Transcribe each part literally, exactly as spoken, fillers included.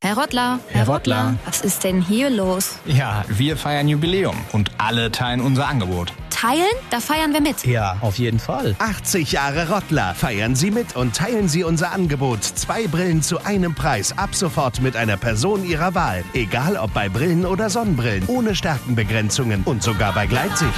Herr Rottler, Herr Rottler. Was ist denn hier los? Ja, wir feiern Jubiläum und alle teilen unser Angebot. Teilen? Da feiern wir mit. Ja, auf jeden Fall. achtzig Jahre Rottler. Feiern Sie mit und teilen Sie unser Angebot. Zwei Brillen zu einem Preis. Ab sofort mit einer Person Ihrer Wahl. Egal ob bei Brillen oder Sonnenbrillen. Ohne Stärkenbegrenzungen und sogar bei Gleitsicht.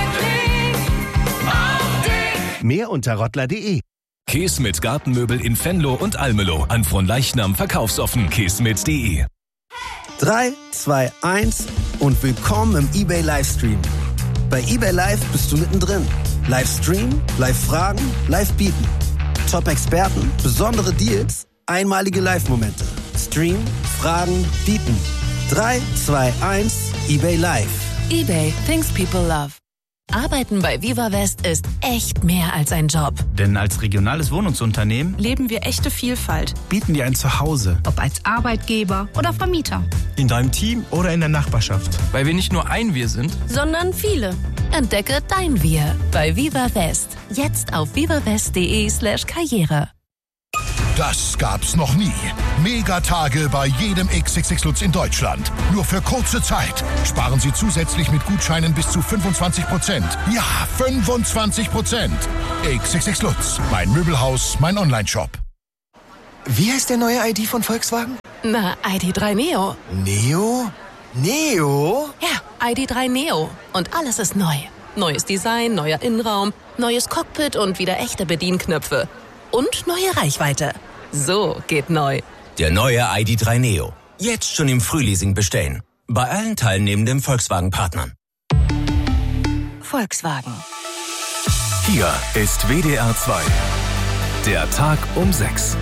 Mehr unter rottler punkt de. Keesmit Gartenmöbel in Venlo und Almelo. An Fronleichnam verkaufsoffen. keesmit punkt de. drei, zwei, eins und willkommen im eBay Livestream. Bei eBay Live bist du mittendrin. Livestream, Live-Fragen, Live-Bieten. Top-Experten, besondere Deals, einmalige Live-Momente. Stream, Fragen, Bieten. drei, zwei, eins, eBay Live. eBay, things people love. Arbeiten bei Viva West ist echt mehr als ein Job. Denn als regionales Wohnungsunternehmen leben wir echte Vielfalt. bieten dir ein Zuhause. Ob als Arbeitgeber oder Vermieter. In deinem Team oder in der Nachbarschaft. Weil wir nicht nur ein Wir sind, sondern viele. Entdecke dein Wir bei Viva West. Jetzt auf vivawest.de slash karriere. Das gab's noch nie. Megatage bei jedem X X X Lutz in Deutschland. Nur für kurze Zeit. Sparen Sie zusätzlich mit Gutscheinen bis zu fünfundzwanzig Prozent. Ja, fünfundzwanzig Prozent. X X X Lutz. Mein Möbelhaus, mein Onlineshop. Wie heißt der neue I D von Volkswagen? Na, I D drei Neo. Neo? Neo? Ja, I D drei Neo. Und alles ist neu. Neues Design, neuer Innenraum, neues Cockpit und wieder echte Bedienknöpfe. Und neue Reichweite. So geht neu. Der neue I D drei Neo. Jetzt schon im Frühleasing bestellen. Bei allen teilnehmenden Volkswagen-Partnern. Volkswagen. Hier ist W D R zwei. Der Tag um sechs.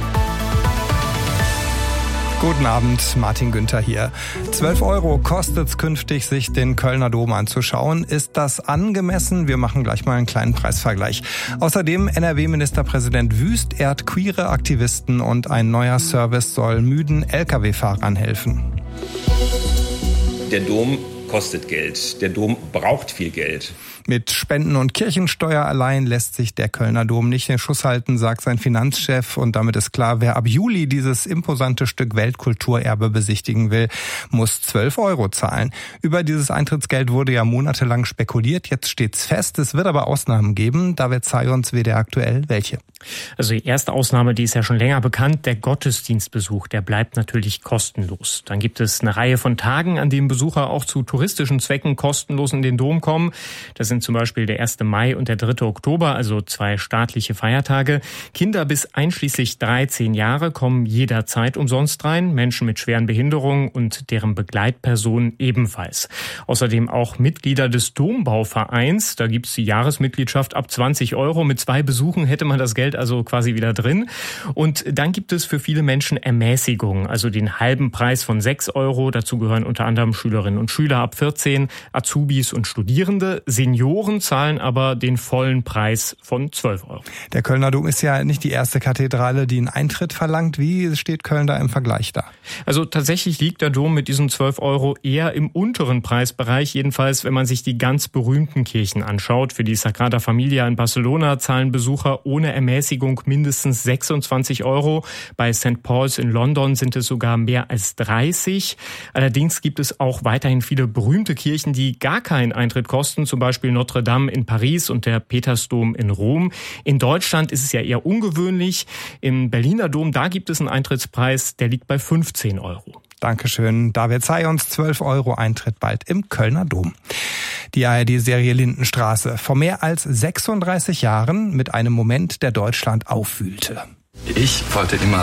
Guten Abend, Martin Günther hier. zwölf Euro kostet es künftig, sich den Kölner Dom anzuschauen. Ist das angemessen? Wir machen gleich mal einen kleinen Preisvergleich. Außerdem N R W-Ministerpräsident Wüst ehrt queere Aktivisten und ein neuer Service soll müden L K W-Fahrern helfen. Der Dom kostet Geld. Der Dom braucht viel Geld. Mit Spenden und Kirchensteuer allein lässt sich der Kölner Dom nicht in Schuss halten, sagt sein Finanzchef. Und damit ist klar, wer ab Juli dieses imposante Stück Weltkulturerbe besichtigen will, muss zwölf Euro zahlen. Über dieses Eintrittsgeld wurde ja monatelang spekuliert. Jetzt steht's fest. Es wird aber Ausnahmen geben. David Zayons, W D R aktuell. Welche? Also die erste Ausnahme, die ist ja schon länger bekannt, der Gottesdienstbesuch, der bleibt natürlich kostenlos. Dann gibt es eine Reihe von Tagen, an denen Besucher auch zu touristischen Zwecken kostenlos in den Dom kommen. Das sind zum Beispiel der erste Mai und der dritte Oktober, also zwei staatliche Feiertage. Kinder bis einschließlich dreizehn Jahre kommen jederzeit umsonst rein, Menschen mit schweren Behinderungen und deren Begleitpersonen ebenfalls. Außerdem auch Mitglieder des Dombauvereins, da gibt's die Jahresmitgliedschaft ab zwanzig Euro. Mit zwei Besuchen hätte man das Geld also quasi wieder drin. Und dann gibt es für viele Menschen Ermäßigungen, also den halben Preis von sechs Euro. Dazu gehören unter anderem Schülerinnen und Schüler ab vierzehn, Azubis und Studierende. Senioren zahlen aber den vollen Preis von zwölf Euro. Der Kölner Dom ist ja nicht die erste Kathedrale, die einen Eintritt verlangt. Wie steht Köln da im Vergleich da? Also tatsächlich liegt der Dom mit diesen zwölf Euro eher im unteren Preisbereich. Jedenfalls, wenn man sich die ganz berühmten Kirchen anschaut. Für die Sagrada Familia in Barcelona zahlen Besucher ohne Ermäßigung mindestens sechsundzwanzig Euro. Bei Sankt Paul's in London sind es sogar mehr als dreißig. Allerdings gibt es auch weiterhin viele berühmte Kirchen, die gar keinen Eintritt kosten. Zum Beispiel Notre Dame in Paris und der Petersdom in Rom. In Deutschland ist es ja eher ungewöhnlich. Im Berliner Dom, da gibt es einen Eintrittspreis, der liegt bei fünfzehn Euro. Dankeschön. David Zayons, zwölf Euro Eintritt bald im Kölner Dom. Die A R D-Serie Lindenstraße. Vor mehr als sechsunddreißig Jahren mit einem Moment, der Deutschland aufwühlte. Ich wollte immer,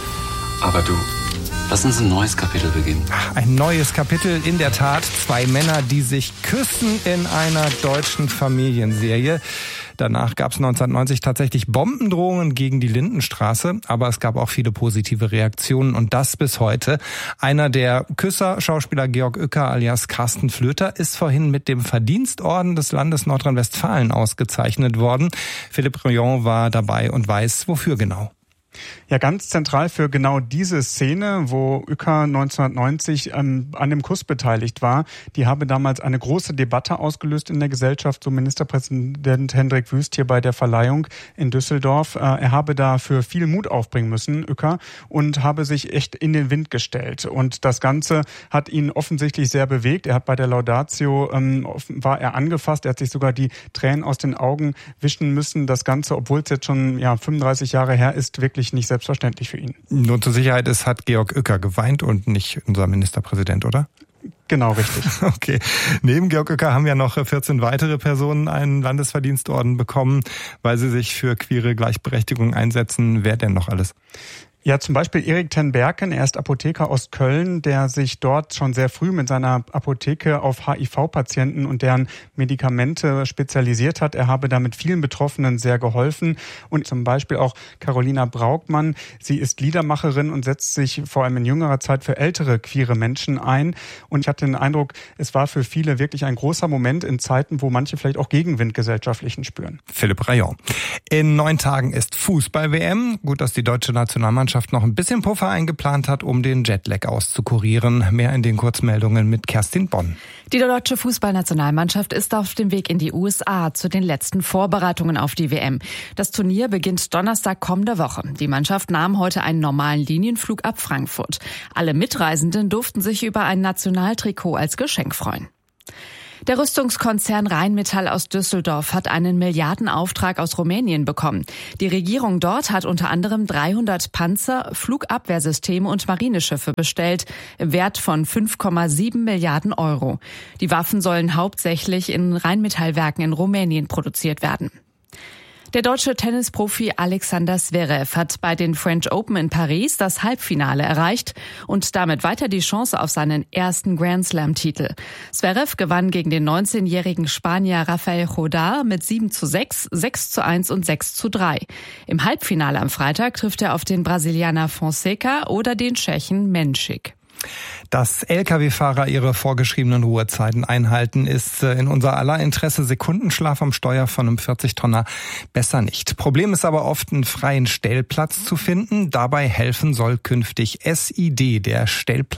aber du... Lass uns ein neues Kapitel beginnen. Ein neues Kapitel, in der Tat. Zwei Männer, die sich küssen in einer deutschen Familienserie. Danach gab es neunzehnhundertneunzig tatsächlich Bombendrohungen gegen die Lindenstraße, aber es gab auch viele positive Reaktionen und das bis heute. Einer der Küsser, Schauspieler Georg Uecker alias Carsten Flöter, ist vorhin mit dem Verdienstorden des Landes Nordrhein-Westfalen ausgezeichnet worden. Philipp Rion war dabei und weiß, wofür genau. Ja, ganz zentral für genau diese Szene, wo Uecker neunzehnhundertneunzig ähm, an dem Kuss beteiligt war, die habe damals eine große Debatte ausgelöst in der Gesellschaft, so Ministerpräsident Hendrik Wüst hier bei der Verleihung in Düsseldorf. Äh, er habe dafür viel Mut aufbringen müssen, Uecker, und habe sich echt in den Wind gestellt. Und das Ganze hat ihn offensichtlich sehr bewegt. Er hat bei der Laudatio, ähm, war er angefasst, er hat sich sogar die Tränen aus den Augen wischen müssen. Das Ganze, obwohl es jetzt schon ja fünfunddreißig Jahre her ist, wirklich nicht selbstverständlich für ihn. Nur zur Sicherheit, es hat Georg Uecker geweint und nicht unser Ministerpräsident, oder? Genau, richtig. Okay. Neben Georg Uecker haben ja noch vierzehn weitere Personen einen Landesverdienstorden bekommen, weil sie sich für queere Gleichberechtigung einsetzen. Wer denn noch alles? Ja, zum Beispiel Erik ten Berken, er ist Apotheker aus Köln, der sich dort schon sehr früh mit seiner Apotheke auf H I V-Patienten und deren Medikamente spezialisiert hat. Er habe damit vielen Betroffenen sehr geholfen. Und zum Beispiel auch Carolina Braukmann, sie ist Liedermacherin und setzt sich vor allem in jüngerer Zeit für ältere queere Menschen ein. Und ich hatte den Eindruck, es war für viele wirklich ein großer Moment in Zeiten, wo manche vielleicht auch Gegenwind gesellschaftlichen spüren. Philipp Rayon. In neun Tagen ist Fußball-W M. Gut, dass die deutsche Nationalmannschaft noch ein bisschen Puffer eingeplant hat, um den Jetlag auszukurieren. Mehr in den Kurzmeldungen mit Kerstin Bonn. Die deutsche Fußballnationalmannschaft ist auf dem Weg in die U S A zu den letzten Vorbereitungen auf die W M. Das Turnier beginnt Donnerstag kommende Woche. Die Mannschaft nahm heute einen normalen Linienflug ab Frankfurt. Alle Mitreisenden durften sich über ein Nationaltrikot als Geschenk freuen. Der Rüstungskonzern Rheinmetall aus Düsseldorf hat einen Milliardenauftrag aus Rumänien bekommen. Die Regierung dort hat unter anderem dreihundert Panzer, Flugabwehrsysteme und Marineschiffe bestellt, im Wert von fünf Komma sieben Milliarden Euro. Die Waffen sollen hauptsächlich in Rheinmetallwerken in Rumänien produziert werden. Der deutsche Tennisprofi Alexander Zverev hat bei den French Open in Paris das Halbfinale erreicht und damit weiter die Chance auf seinen ersten Grand-Slam-Titel. Zverev gewann gegen den neunzehnjährigen Spanier Rafael Jodar mit sieben zu sechs, sechs zu eins und sechs zu drei. Im Halbfinale am Freitag trifft er auf den Brasilianer Fonseca oder den Tschechen Menschik. Dass L K W-Fahrer ihre vorgeschriebenen Ruhezeiten einhalten, ist in unser aller Interesse. Sekundenschlaf am Steuer von einem vierzig-Tonner besser nicht. Problem ist aber oft, einen freien Stellplatz zu finden. Dabei helfen soll künftig S I D, der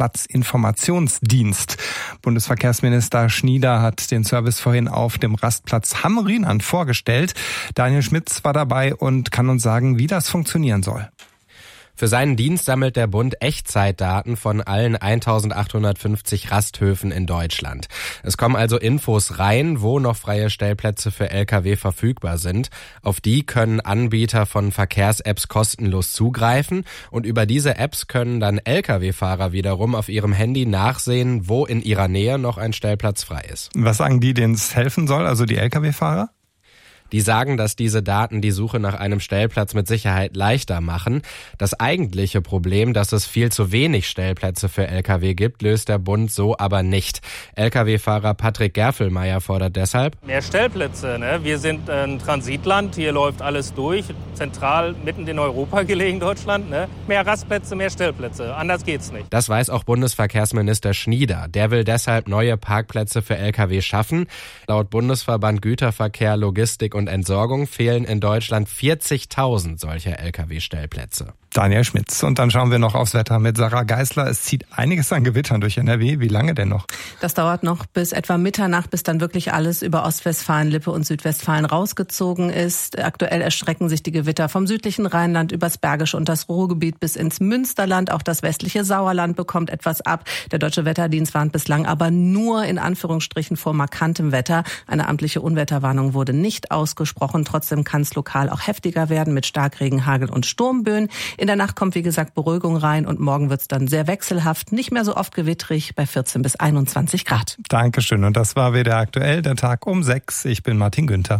Stellplatzinformationsdienst. Bundesverkehrsminister Schnieder hat den Service vorhin auf dem Rastplatz Hamm-Rheinland vorgestellt. Daniel Schmitz war dabei und kann uns sagen, wie das funktionieren soll. Für seinen Dienst sammelt der Bund Echtzeitdaten von allen eintausendachthundertfünfzig Rasthöfen in Deutschland. Es kommen also Infos rein, wo noch freie Stellplätze für L K W verfügbar sind. Auf die können Anbieter von Verkehrs-Apps kostenlos zugreifen und über diese Apps können dann L K W-Fahrer wiederum auf ihrem Handy nachsehen, wo in ihrer Nähe noch ein Stellplatz frei ist. Was sagen die, denen es helfen soll, also die L K W-Fahrer? Die sagen, dass diese Daten die Suche nach einem Stellplatz mit Sicherheit leichter machen. Das eigentliche Problem, dass es viel zu wenig Stellplätze für L K W gibt, löst der Bund so aber nicht. L K W-Fahrer Patrick Gerfelmeier fordert deshalb mehr Stellplätze. Ne? Wir sind ein Transitland, hier läuft alles durch, zentral mitten in Europa gelegen, Deutschland. Ne? Mehr Rastplätze, mehr Stellplätze, anders geht's nicht. Das weiß auch Bundesverkehrsminister Schnieder. Der will deshalb neue Parkplätze für L K W schaffen. Laut Bundesverband Güterverkehr, Logistik und Entsorgung fehlen in Deutschland vierzigtausend solcher L K W-Stellplätze. Daniel Schmitz. Und dann schauen wir noch aufs Wetter mit Sarah Geisler. Es zieht einiges an Gewittern durch N R W. Wie lange denn noch? Das dauert noch bis etwa Mitternacht, bis dann wirklich alles über Ostwestfalen, Lippe und Südwestfalen rausgezogen ist. Aktuell erstrecken sich die Gewitter vom südlichen Rheinland übers Bergische und das Ruhrgebiet bis ins Münsterland. Auch das westliche Sauerland bekommt etwas ab. Der Deutsche Wetterdienst warnt bislang aber nur in Anführungsstrichen vor markantem Wetter. Eine amtliche Unwetterwarnung wurde nicht ausgesprochen. Trotzdem kann es lokal auch heftiger werden mit Starkregen, Hagel und Sturmböen. In der Nacht kommt, wie gesagt, Beruhigung rein und morgen wird es dann sehr wechselhaft, nicht mehr so oft gewittrig bei vierzehn bis einundzwanzig Grad. Dankeschön. Und das war W D R aktuell, der Tag um sechs. Ich bin Martin Günther.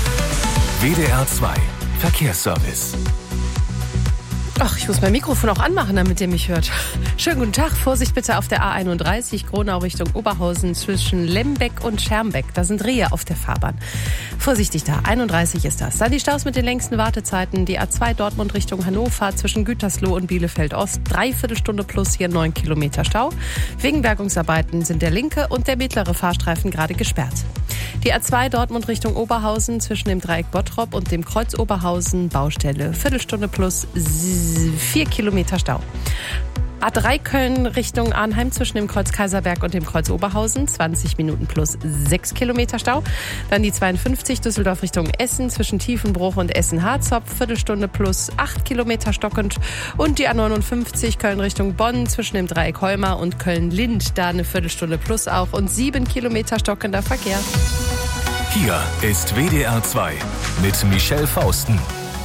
W D R zwei Verkehrsservice. Ach, ich muss mein Mikrofon auch anmachen, damit ihr mich hört. Schönen guten Tag. Vorsicht bitte auf der A einunddreißig, Gronau Richtung Oberhausen zwischen Lembeck und Schermbeck. Da sind Rehe auf der Fahrbahn. Vorsichtig da, einunddreißig ist das. Dann die Staus mit den längsten Wartezeiten. Die A zwei Dortmund Richtung Hannover zwischen Gütersloh und Bielefeld Ost. Dreiviertel Stunde plus hier neun Kilometer Stau. Wegen Bergungsarbeiten sind der linke und der mittlere Fahrstreifen gerade gesperrt. Die A zwei Dortmund Richtung Oberhausen zwischen dem Dreieck Bottrop und dem Kreuz Oberhausen Baustelle. Viertelstunde plus vier Kilometer Stau. A drei Köln Richtung Arnheim zwischen dem Kreuz Kaiserberg und dem Kreuz Oberhausen, zwanzig Minuten plus sechs Kilometer Stau. Dann die zweiundfünfzig Düsseldorf Richtung Essen zwischen Tiefenbruch und Essen-Harzopf, Viertelstunde plus acht Kilometer stockend. Und die A neunundfünfzig Köln Richtung Bonn zwischen dem Dreieck Heumar und Köln-Lind, da eine Viertelstunde plus auch und sieben Kilometer stockender Verkehr. Hier ist W D R zwei mit Michelle Fausten.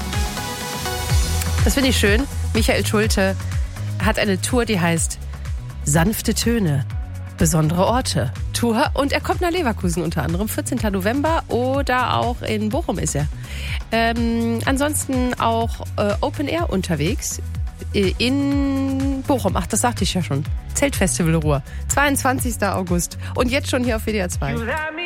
Das finde ich schön. Michael Schulte hat eine Tour, die heißt Sanfte Töne, besondere Orte. Tour und er kommt nach Leverkusen unter anderem, vierzehnten November oder auch in Bochum ist er. Ähm, ansonsten auch äh, Open Air unterwegs äh, in Bochum. Ach, das sagte ich ja schon. Zeltfestival Ruhr, zweiundzwanzigsten August und jetzt schon hier auf W D R zwei.